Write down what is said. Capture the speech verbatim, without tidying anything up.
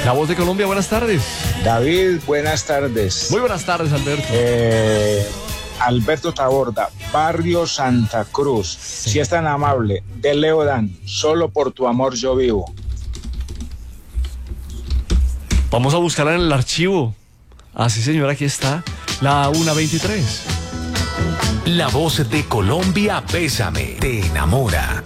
La Voz de Colombia, buenas tardes. David, buenas tardes. Muy buenas tardes, Alberto. Eh, Alberto Taborda, Barrio Santa Cruz. Sí. Si es tan amable, de Leo Dan, Solo por tu amor yo vivo. Vamos a buscarla en el archivo. Ah, sí, señor, aquí está. La una veintitrés. La Voz de Colombia, Bésame, te enamora.